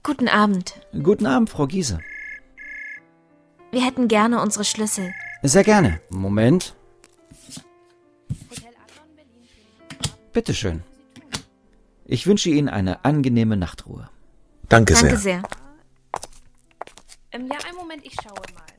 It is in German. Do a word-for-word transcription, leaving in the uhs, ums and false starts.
Guten Abend. Guten Abend, Frau Giese. Wir hätten gerne unsere Schlüssel. Sehr gerne. Moment. Bitte schön. Ich wünsche Ihnen eine angenehme Nachtruhe. Danke sehr. Danke sehr. Ähm, ja, einen Moment, ich schaue mal.